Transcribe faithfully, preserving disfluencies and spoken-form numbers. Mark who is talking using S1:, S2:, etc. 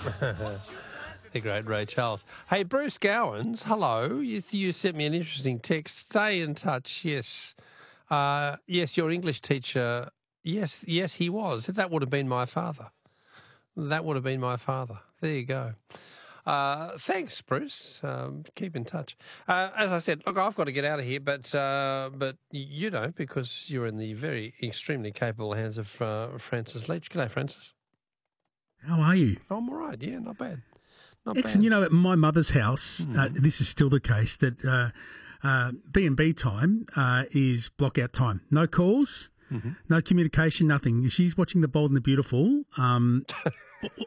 S1: The great Ray Charles. Hey, Bruce Gowans, hello. You, you sent me an interesting text. Stay in touch, yes. Uh, yes, your English teacher, yes, yes, he was. That would have been my father. That would have been my father. There you go. Uh, thanks, Bruce. Um, keep in touch. Uh, as I said, look, I've got to get out of here, but uh, but you don't, because you're in the very extremely capable hands of uh, Francis Leach. G'day, Francis.
S2: How are you?
S1: I'm all right. Yeah, not bad. Not
S2: Excellent.
S1: bad.
S2: You know, at my mother's house,
S1: Mm.
S2: uh, this is still the case, that uh, uh, B and B time uh, is block-out time. No calls,
S1: Mm-hmm.
S2: no communication, nothing. She's watching The Bold and the Beautiful, um,